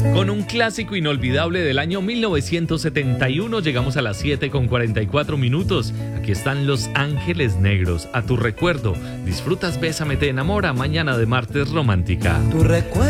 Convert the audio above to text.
Con un clásico inolvidable del año 1971 llegamos a las 7:44. Aquí están Los Ángeles Negros, a tu recuerdo. Disfrutas Bésame, te enamora, mañana de martes romántica. Tu recuerdo